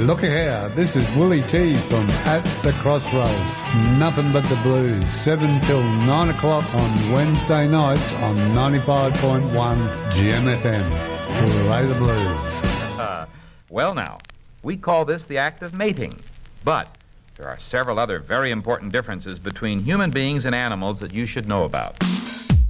Look here, this is Willie T from At the Crossroads. Nothing but the blues, 7 till 9 o'clock on Wednesday nights on 95.1 GMFM. Play the blues. Well now, we call this the act of mating, but there are several other very important differences between human beings and animals that you should know about.